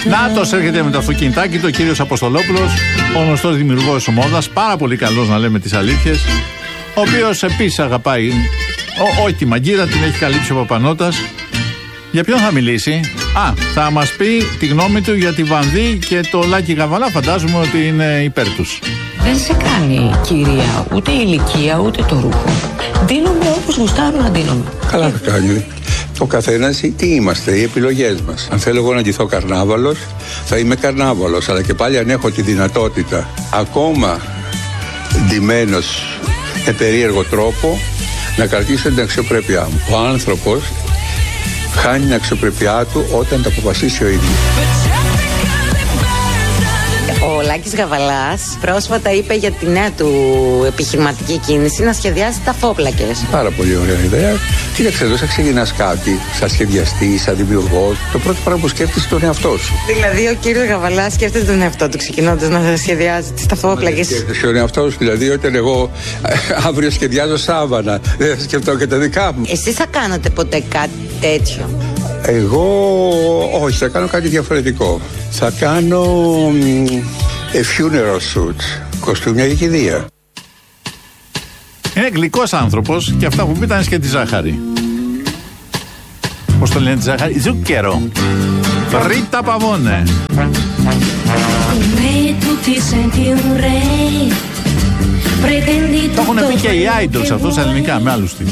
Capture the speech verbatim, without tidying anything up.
Νάτος έρχεται με το αυτοκινητάκι του, ο κύριος Αποστολόπουλος, ο γνωστός δημιουργός μόδας, πάρα πολύ καλός να λέμε τις αλήθειες, ο οποίος επίσης αγαπάει, ο, όχι τη μαγκύρα, την έχει καλύψει ο Παπανώτας. Για ποιον θα μιλήσει? Α, θα μας πει τη γνώμη του για τη Βανδύ και το Λάκη Γαβαλά, φαντάζομαι ότι είναι υπέρ τους. Δεν σε κάνει, κυρία, ούτε η ηλικία ούτε το ρούχο. Δίνομαι όπως γουστάρω να δίνομαι. Καλά θα κάνει. Ο καθένας τι είμαστε, οι επιλογές μας. Αν θέλω εγώ να ντυθώ καρνάβαλος, θα είμαι καρνάβαλος. Αλλά και πάλι αν έχω τη δυνατότητα, ακόμα ντυμένος με περίεργο τρόπο, να κρατήσω την αξιοπρέπειά μου. Ο άνθρωπος χάνει την αξιοπρέπειά του όταν τα αποφασίσει ο ίδιος. Ο Λάκης Γαβαλάς πρόσφατα είπε για τη νέα του επιχειρηματική κίνηση να σχεδιάσει ταφόπλακες. Πάρα πολύ ωραία ιδέα. Κοίταξε, εδώ, σαν ξεκινάς κάτι, σαν σχεδιαστή, σαν δημιουργός, το πρώτο πράγμα που σκέφτεσαι τον εαυτό σου. Δηλαδή, ο κύριος Γαβαλάς σκέφτεται τον εαυτό του ξεκινώντας να σχεδιάζει τις ταφόπλακες. Σκέφτεσαι τον εαυτό σου, δηλαδή, όταν εγώ αύριο σχεδιάζω σάβανα, δεν θα σκεφτώ και τα δικά μου. Εσείς θα κάνατε ποτέ κάτι τέτοιο? Εγώ όχι, θα κάνω κάτι διαφορετικό. Θα κάνω a funeral suit, κοστούμια για κηδεία. Είναι γλυκός άνθρωπος και αυτά που πει ήταν και τη ζάχαρη. Πώς το λένε τη ζάχαρη? Ζούκκερο. Ρίτα Παβώνε. Το έχουν πει και οι Idols αυτό στα ελληνικά με άλλους τύπους.